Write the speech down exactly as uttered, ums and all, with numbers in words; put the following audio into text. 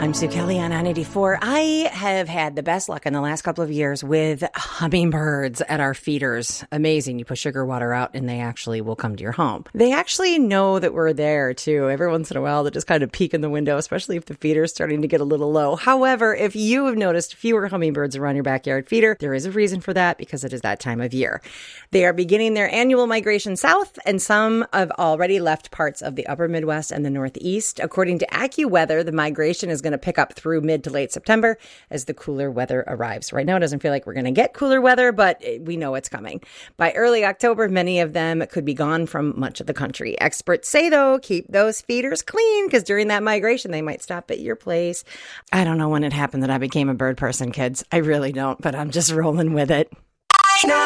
I'm Sue Kelly on nine eighty-four. I have had the best luck in the last couple of years with hummingbirds at our feeders. Amazing. You put sugar water out and they actually will come to your home. They actually know that we're there too. Every once in a while, they just kind of peek in the window, especially if the feeder is starting to get a little low. However, if you have noticed fewer hummingbirds around your backyard feeder, there is a reason for that because it is that time of year. They are beginning their annual migration south, and some have already left parts of the upper Midwest and the Northeast. According to AccuWeather, the migration is going to pick up through mid to late September as the cooler weather arrives. Right now, it doesn't feel like we're going to get cooler weather, but we know it's coming. By early October, many of them could be gone from much of the country. Experts say, though, keep those feeders clean because during that migration, they might stop at your place. I don't know when it happened that I became a bird person, kids. I really don't, but I'm just rolling with it.